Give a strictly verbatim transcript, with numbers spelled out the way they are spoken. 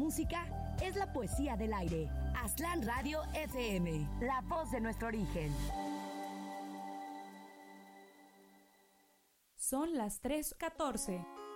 música es la poesía del aire. Aztlán Radio F M, la voz de nuestro origen. Son las tres catorce.